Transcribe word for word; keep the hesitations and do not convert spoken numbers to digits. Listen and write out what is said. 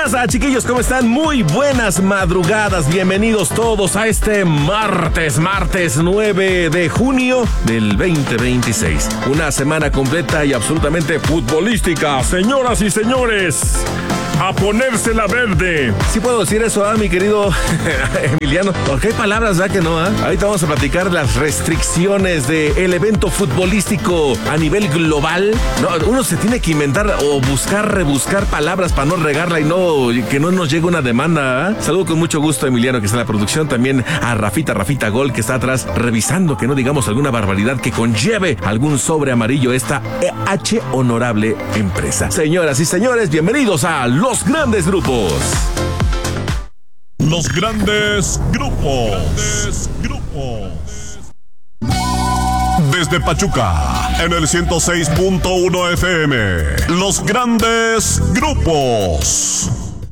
pasa, chiquillos? ¿Cómo están? Muy buenas madrugadas. Bienvenidos todos a este martes, martes nueve de junio del veinte veintiséis. Una semana completa y absolutamente futbolística, señoras y señores. A ponerse la verde. Sí puedo decir eso, ¿ah, mi querido Emiliano? Porque hay palabras, ¿verdad que no? ¿ah? Ahorita vamos a platicar las restricciones del evento futbolístico a nivel global. No, uno se tiene que inventar o buscar, rebuscar palabras para no regarla y no que no nos llegue una demanda. ¿ah? Saludo con mucho gusto a Emiliano, que está en la producción. También a Rafita, Rafita Gol, que está atrás revisando que no digamos alguna barbaridad que conlleve algún sobre amarillo esta H honorable empresa. Señoras y señores, bienvenidos a Los Grandes Grupos. Los Grandes Grupos. Grandes Grupos. Desde Pachuca, en el ciento seis punto uno F M. Los Grandes Grupos.